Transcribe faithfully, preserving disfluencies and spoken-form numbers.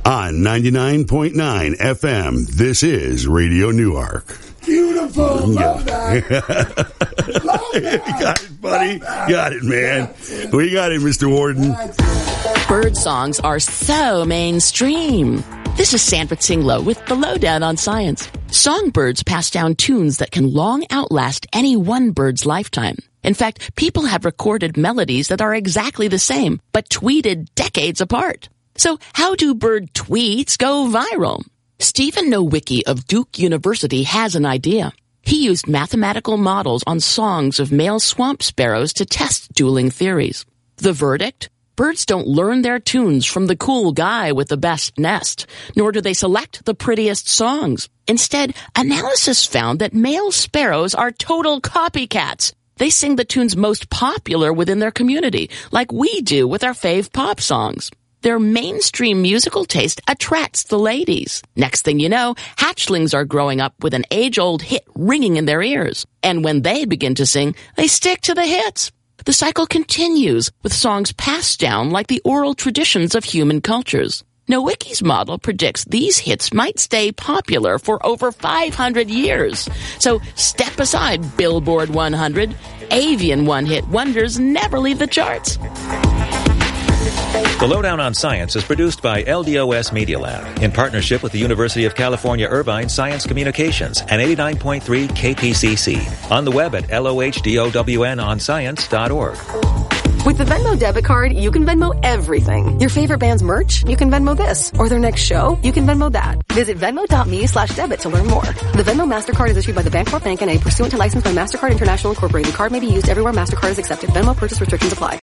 On ninety-nine point nine F M, this is Radio Newark. Beautiful. Love that. Love that. You got it, buddy. Got it, man. We got it, Mister Warden. Bird songs are so mainstream. This is Sandra Tsinglow with the Lowdown on Science. Songbirds pass down tunes that can long outlast any one bird's lifetime. In fact, people have recorded melodies that are exactly the same, but tweeted decades apart. So how do bird tweets go viral? Stephen Nowicki of Duke University has an idea. He used mathematical models on songs of male swamp sparrows to test dueling theories. The verdict? Birds don't learn their tunes from the cool guy with the best nest, nor do they select the prettiest songs. Instead, analysis found that male sparrows are total copycats. They sing the tunes most popular within their community, like we do with our fave pop songs. Their mainstream musical taste attracts the ladies. Next thing you know, hatchlings are growing up with an age-old hit ringing in their ears. And when they begin to sing, they stick to the hits. The cycle continues, with songs passed down like the oral traditions of human cultures. Nowicki's model predicts these hits might stay popular for over five hundred years. So step aside, Billboard one hundred. Avian one-hit wonders never leave the charts. The Lowdown on Science is produced by L D O S Media Lab in partnership with the University of California Irvine Science Communications and eighty-nine point three K P C C. On the web at L O H D O W N on science dot org. With the Venmo debit card, you can Venmo everything. Your favorite band's merch? You can Venmo this. Or their next show? You can Venmo that. Visit Venmo.me slash debit to learn more. The Venmo MasterCard is issued by the Bancorp Bank N A pursuant to license by MasterCard International Incorporated. Card may be used everywhere MasterCard is accepted. Venmo purchase restrictions apply.